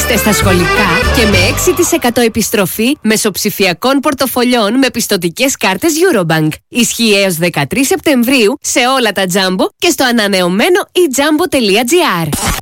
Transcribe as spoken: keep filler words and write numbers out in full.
Δώστε στα σχολικά και με έξι τοις εκατό επιστροφή μεσοψηφιακών πορτοφολιών με πιστωτικές κάρτες Eurobank. Ισχύει έως δεκατρείς Σεπτεμβρίου σε όλα τα Jumbo και στο ανανεωμένο e jumbo τελεία gr.